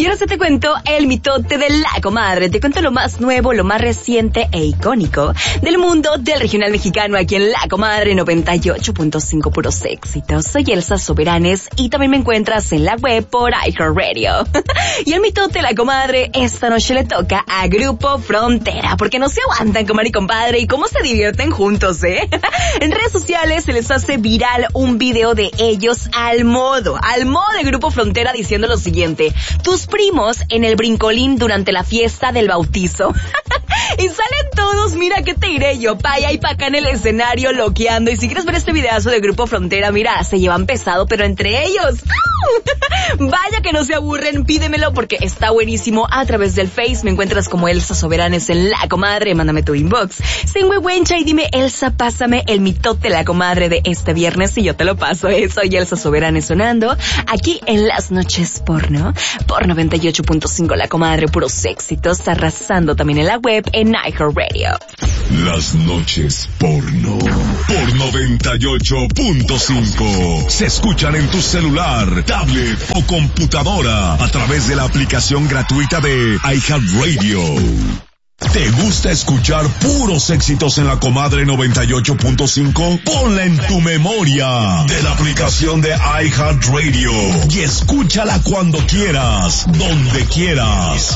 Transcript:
Y ahora sí te cuento el mitote de la comadre. Te cuento lo más nuevo, lo más reciente e icónico del mundo del regional mexicano aquí en La Comadre 98.5 puros éxitos. Soy Elsa Soberanes y también me encuentras en la web por iHeartRadio. Y el mitote de la comadre esta noche le toca a Grupo Frontera, porque no se aguantan, comadre y compadre, y cómo se divierten juntos, ¿eh? En redes sociales se les hace viral un video de ellos al modo de Grupo Frontera diciendo lo siguiente: tus primos en el brincolín durante la fiesta del bautizo. Y salen todos, mira, ¿qué te diré yo? Pa' allá y pa' acá en el escenario loqueando. Y si quieres ver este videazo de Grupo Frontera, mira, se llevan pesado, pero entre ellos, vaya que no se aburren, pídemelo porque está buenísimo. A través del Face me encuentras como Elsa Soberanes en La Comadre, mándame tu inbox sin huehuencha y dime: Elsa, pásame el mitote de la comadre de este viernes y yo te lo paso. Soy Elsa Soberanes sonando aquí en Las Noches Porno, por 98.5 La Comadre, puros éxitos, arrasando también en la web en iHeartRadio. Las Noches Porno por 98.5 se escuchan en tu celular, tablet o computadora a través de la aplicación gratuita de iHeartRadio. ¿Te gusta escuchar puros éxitos en La Comadre 98.5? Ponla en tu memoria de la aplicación de iHeartRadio y escúchala cuando quieras, donde quieras.